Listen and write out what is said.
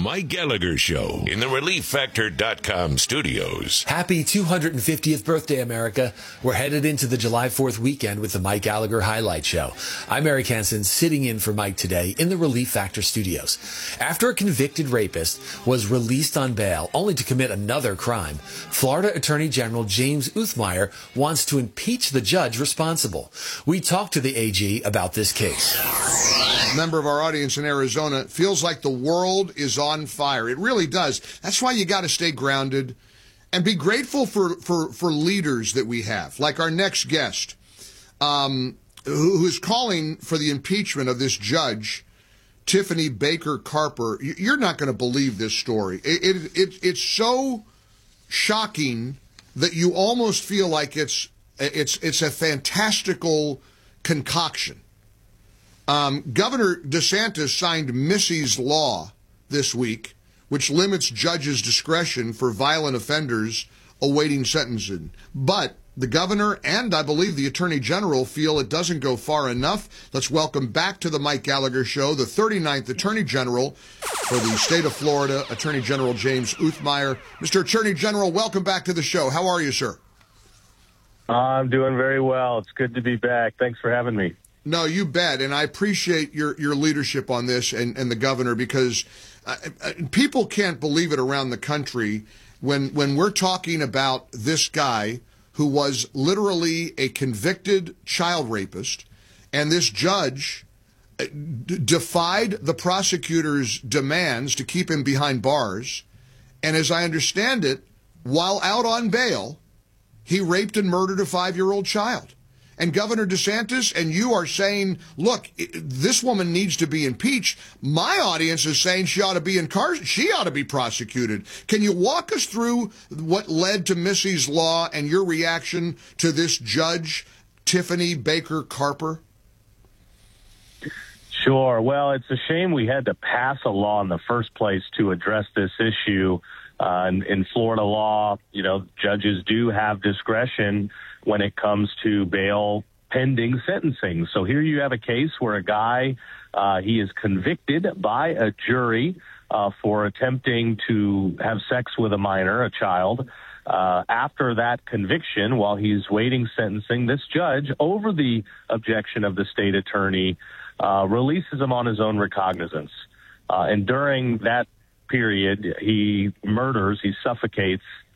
Mike Gallagher Show in the ReliefFactor.com studios. Happy 250th birthday, America. We're headed into the July 4th weekend with the Mike Gallagher Highlight Show. I'm Eric Hansen, sitting in for Mike today in the Relief Factor studios. After a convicted rapist was released on bail only to commit another crime, Florida Attorney General James Uthmeier wants to impeach the judge responsible. We talked to the AG about this case. A member of our audience in Arizona feels like the world is on fire. It really does. That's why you got to stay grounded and be grateful for leaders that we have, like our next guest, who is calling for the impeachment of this judge, Tiffany Baker Carper. You're not going to believe this story. It's so shocking that you almost feel like it's a fantastical concoction. Governor DeSantis signed Missy's Law this week, which limits judges' discretion for violent offenders awaiting sentencing. But the governor and, I believe, the attorney general feel it doesn't go far enough. Let's welcome back to the Mike Gallagher Show the 39th attorney general for the state of Florida, Attorney General James Uthmeier. Mr. Attorney General, welcome back to the show. How are you, sir? I'm doing very well. It's good to be back. Thanks for having me. No, you bet. And I appreciate your leadership on this and the governor, because people can't believe it around the country when we're talking about this guy who was literally a convicted child rapist, and this judge defied the prosecutor's demands to keep him behind bars. And as I understand it, while out on bail, he raped and murdered a 5-year-old child. And Governor DeSantis and you are saying, look, this woman needs to be impeached. My audience is saying she ought to be she ought to be prosecuted. Can you walk us through what led to Missy's Law and your reaction to this judge, Tiffany Baker Carper? Sure. Well, it's a shame we had to pass a law in the first place to address this issue. In Florida law, judges do have discretion when it comes to bail pending sentencing. So here you have a case where a guy, he is convicted by a jury for attempting to have sex with a minor, a child. After that conviction, while he's waiting sentencing, this judge, over the objection of the state attorney, releases him on his own recognizance. And during that period, he suffocates